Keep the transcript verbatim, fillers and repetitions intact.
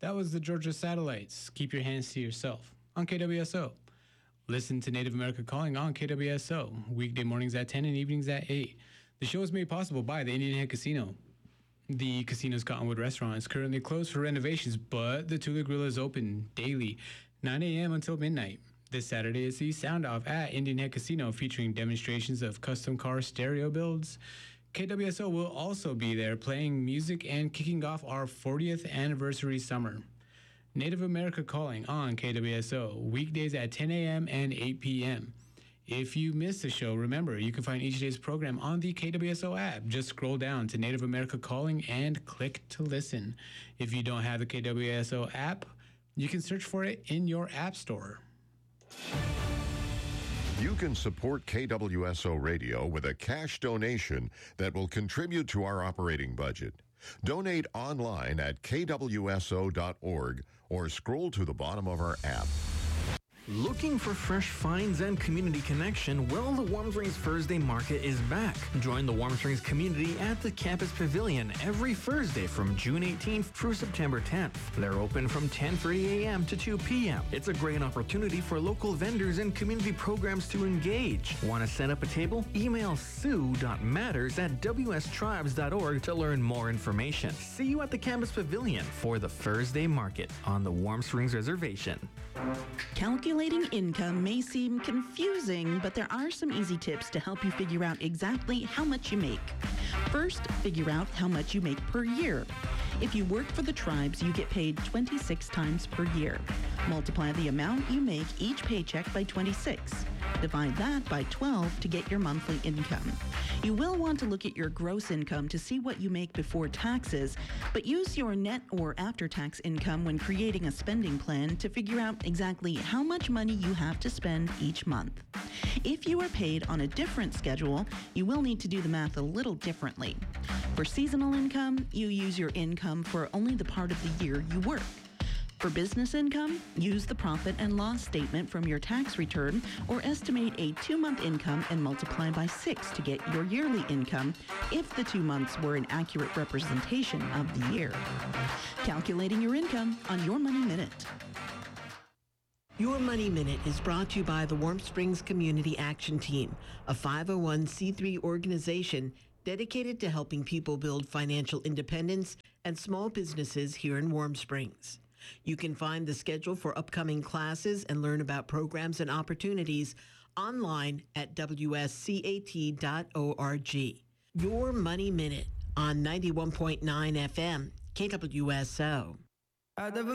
That was the Georgia Satellites. Keep your hands to yourself on K W S O. Listen to Native America Calling on K W S O, weekday mornings at ten and evenings at eight. The show is made possible by the Indian Head Casino. The casino's Cottonwood restaurant is currently closed for renovations, but the Tula Grill is open daily, nine a.m. until midnight. This Saturday is the Sound Off at Indian Head Casino, featuring demonstrations of custom car stereo builds. K W S O will also be there playing music and kicking off our fortieth anniversary summer. Native America Calling on K W S O, weekdays at ten a.m. and eight p.m. If you missed the show, remember, you can find each day's program on the K W S O app. Just scroll down to Native America Calling and click to listen. If you don't have the K W S O app, you can search for it in your app store. You can support K W S O Radio with a cash donation that will contribute to our operating budget. Donate online at K W S O dot org or scroll to the bottom of our app. Looking for fresh finds and community connection? Well, the Warm Springs Thursday Market is back. Join the Warm Springs community at the Campus Pavilion every Thursday from June eighteenth through September tenth. They're open from ten thirty a.m. to two p.m. It's a great opportunity for local vendors and community programs to engage. Want to set up a table? Email sue dot matters at w s tribes dot org to learn more information. See you at the Campus Pavilion for the Thursday Market on the Warm Springs Reservation. Calculating income may seem confusing, but there are some easy tips to help you figure out exactly how much you make. First, figure out how much you make per year. If you work for the tribes, you get paid twenty-six times per year. Multiply the amount you make each paycheck by twenty-six. Divide that by twelve to get your monthly income. You will want to look at your gross income to see what you make before taxes, but use your net or after-tax income when creating a spending plan to figure out exactly how much money you have to spend each month. If you are paid on a different schedule, you will need to do the math a little differently. For seasonal income, you use your income for only the part of the year you work. For business income, use the profit and loss statement from your tax return or estimate a two-month income and multiply by six to get your yearly income if the two months were an accurate representation of the year. Calculating your income on Your Money Minute. Your Money Minute is brought to you by the Warm Springs Community Action Team, a five oh one c three organization dedicated to helping people build financial independence and small businesses here in Warm Springs. You can find the schedule for upcoming classes and learn about programs and opportunities online at w s c a t dot org. Your Money Minute on ninety-one point nine F M, K W S O.